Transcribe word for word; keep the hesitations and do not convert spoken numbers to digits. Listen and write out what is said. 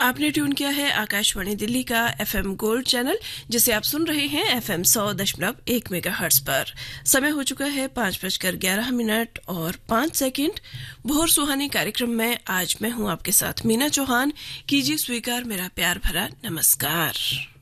आपने ट्यून किया है आकाशवाणी दिल्ली का एफएम गोल्ड चैनल, जिसे आप सुन रहे हैं एफएम सौ दशमलव एक मेगाहर्ट्ज पर। समय हो चुका है पांच बजकर ग्यारह मिनट और पांच सेकंड। भोर सुहानी कार्यक्रम में आज मैं हूं आपके साथ मीना चौहान। कीजिए स्वीकार मेरा प्यार भरा नमस्कार।